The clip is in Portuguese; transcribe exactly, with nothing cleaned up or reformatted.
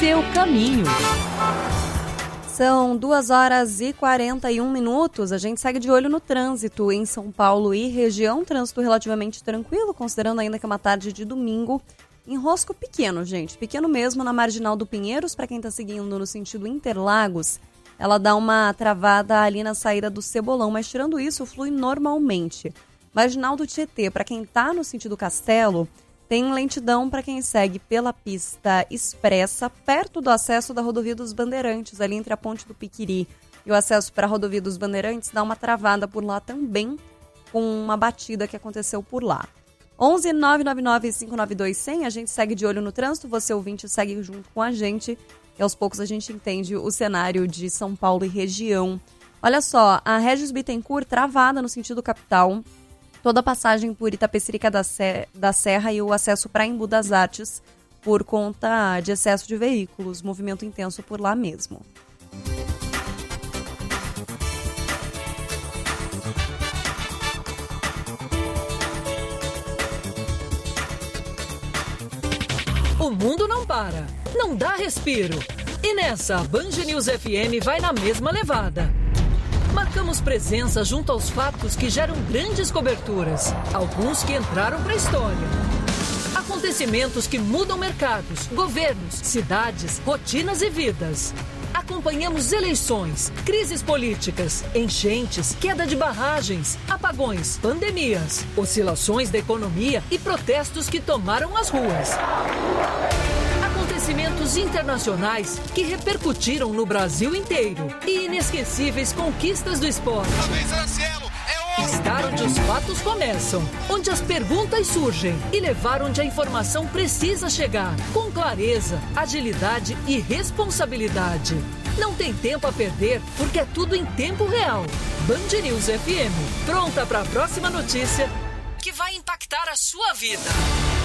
seu caminho. São duas horas e quarenta e um minutos. A gente segue de olho no trânsito em São Paulo e região. Trânsito relativamente tranquilo, considerando ainda que é uma tarde de domingo. Enrosco pequeno, gente. Pequeno mesmo na Marginal do Pinheiros, para quem está seguindo no sentido Interlagos. Ela dá uma travada ali na saída do Cebolão, mas tirando isso, flui normalmente. Marginal do Tietê, para quem está no sentido Castelo, tem lentidão para quem segue pela pista expressa, perto do acesso da Rodovia dos Bandeirantes, ali entre a Ponte do Piquiri e o acesso para a Rodovia dos Bandeirantes, dá uma travada por lá também, com uma batida que aconteceu por lá. onze nove nove nove cinco nove dois zero zero, a gente segue de olho no trânsito, você ouvinte segue junto com a gente, e aos poucos a gente entende o cenário de São Paulo e região. Olha só, a Regis Bittencourt travada no sentido capital, toda a passagem por Itapecerica da, Sé- da Serra e o acesso para Embu das Artes por conta de excesso de veículos, movimento intenso por lá mesmo. O mundo não para, não dá respiro. E nessa, a Band News F M vai na mesma levada. Marcamos presença junto aos fatos que geram grandes coberturas, alguns que entraram para a história. Acontecimentos que mudam mercados, governos, cidades, rotinas e vidas. Acompanhamos eleições, crises políticas, enchentes, queda de barragens, apagões, pandemias, oscilações da economia e protestos que tomaram as ruas. Acontecimentos internacionais que repercutiram no Brasil inteiro e inesquecíveis conquistas do esporte. Estar onde os fatos começam, onde as perguntas surgem e levar onde a informação precisa chegar, com clareza, agilidade e responsabilidade. Não tem tempo a perder, porque é tudo em tempo real. Band News F M, pronta para a próxima notícia que vai impactar a sua vida.